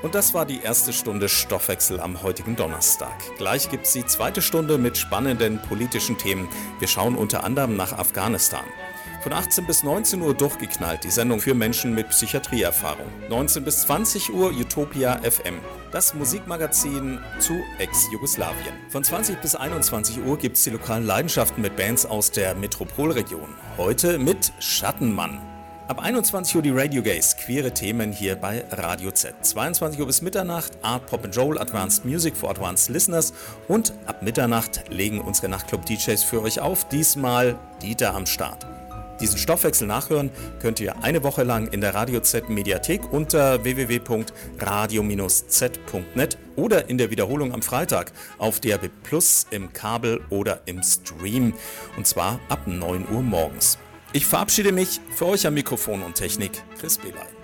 Und das war die erste Stunde Stoffwechsel am heutigen Donnerstag. Gleich gibt's die zweite Stunde mit spannenden politischen Themen. Wir schauen unter anderem nach Afghanistan. Von 18 bis 19 Uhr durchgeknallt, die Sendung für Menschen mit Psychiatrieerfahrung. 19 bis 20 Uhr Utopia FM, das Musikmagazin zu Ex-Jugoslawien. Von 20 bis 21 Uhr gibt's die lokalen Leidenschaften mit Bands aus der Metropolregion. Heute mit Schattenmann. Ab 21 Uhr die Radio Gays, queere Themen hier bei Radio Z. 22 Uhr bis Mitternacht Art, Pop and Roll, Advanced Music for Advanced Listeners. Und ab Mitternacht legen unsere Nachtclub-DJs für euch auf, diesmal Dieter am Start. Diesen Stoffwechsel nachhören könnt ihr eine Woche lang in der Radio Z Mediathek unter www.radio-z.net oder in der Wiederholung am Freitag auf DAB+ im Kabel oder im Stream. Und zwar ab 9 Uhr morgens. Ich verabschiede mich, für euch am Mikrofon und Technik, Chris Belay.